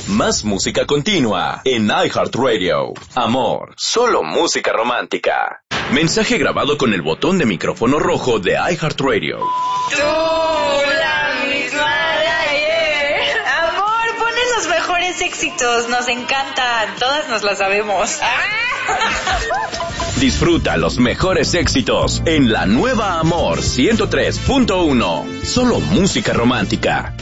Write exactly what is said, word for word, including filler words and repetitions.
Más música continua en iHeartRadio. Amor, solo música romántica. Mensaje grabado con el botón de micrófono rojo de iHeartRadio. Tú, la misma de ayer. Amor, ponen los mejores éxitos, nos encantan, todas nos las sabemos. Disfruta los mejores éxitos en la nueva Amor ciento tres punto uno. Solo música romántica.